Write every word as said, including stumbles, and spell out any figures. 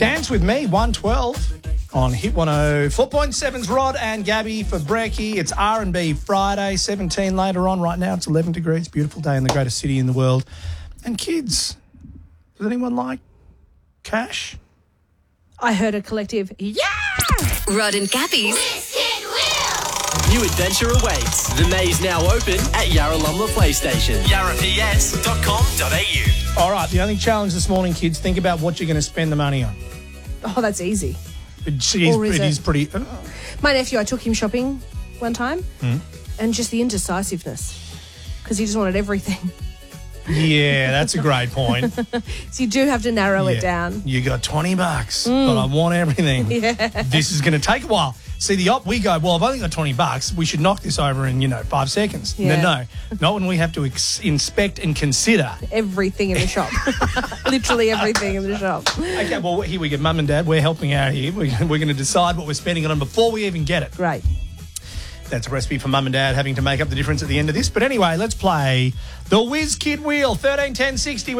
Dance with me, one twelve on Hit one oh four point seven's Rod and Gabby for brekkie. It's R and B Friday, seventeen later on. Right now it's eleven degrees. Beautiful day in the greatest city in the world. And kids, does anyone like cash? I heard a collective, yeah! Rod and Gabby's New adventure awaits. The maze now open at Yarralumla PlayStation. yarra p s dot com dot a u. All right, the only challenge this morning, kids, think about what you're going to spend the money on. Oh, that's easy. It, is, Or is it it? is pretty... Uh, My nephew, I took him shopping one time, Hmm? and just the indecisiveness, because he just wanted everything. yeah, that's a great point. So you do have to narrow Yeah. it down. You got twenty bucks, but I want everything. Yeah. This is going to take a while. See, the op, we go, well, I've only got twenty bucks. We should knock this over in, you know, five seconds. Yeah. No, no, not when we have to ex- inspect and consider. Everything in the shop. Literally everything in the shop. Okay, well, here we go. Mum and Dad, we're helping out here. We're, we're going to decide what we're spending it on before we even get it. Great. That's a recipe for Mum and Dad having to make up the difference at the end of this. But anyway, let's play the Whiz Kid Wheel, thirteen ten sixty.